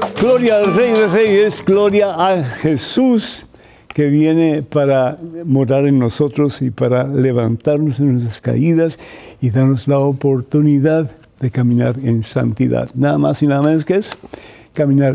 Gloria al Rey de Reyes, gloria a Jesús, que viene para morar en nosotros y para levantarnos en nuestras caídas y darnos la oportunidad de caminar en santidad. Nada más y nada menos que es caminar